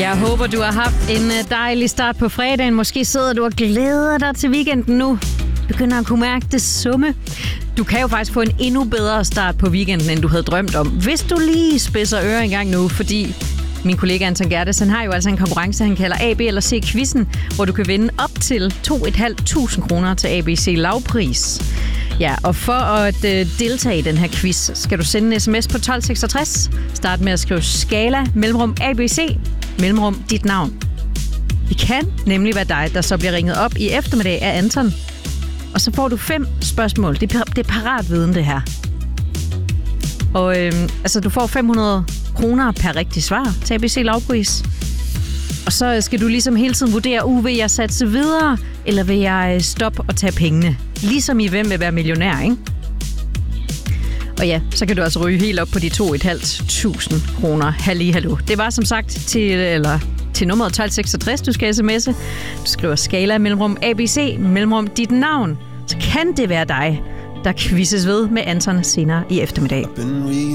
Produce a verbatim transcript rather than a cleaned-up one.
Jeg håber, du har haft en dejlig start på fredagen. Måske sidder du og glæder dig til weekenden nu. Begynder at kunne mærke det summe. Du kan jo faktisk få en endnu bedre start på weekenden, end du havde drømt om. Hvis du lige spidser ører en gang nu, fordi min kollega Anton Gerdes, han har jo altså en konkurrence, han kalder A, B eller C-quizzen, hvor du kan vinde op til to tusind fem hundrede kroner til A B C lavpris. Ja, og for at øh, deltage i den her quiz, skal du sende en sms på tolv seksogtres. Start med at skrive skala, mellemrum A B C, mellemrum dit navn. Det kan nemlig være dig, der så bliver ringet op i eftermiddag af Anton. Og så får du fem spørgsmål. Det er, det er paratviden, det her. Og øh, altså, du får fem hundrede kroner per rigtig svar til A B C lavpris. Og så skal du ligesom hele tiden vurdere, uh, vil jeg satse videre, eller vil jeg stoppe og tage pengene? Ligesom i Hvem vil være millionær, ikke? Og ja, så kan du altså ryge helt op på de to tusind fem hundrede kroner. Halli, hallo. Det var som sagt til, eller, til nummeret tolv seksogtres, du skal sms'e. Du skriver skala mellemrum A B C, mellemrum dit navn. Så kan det være dig, der quizzes ved med Anton senere i eftermiddag.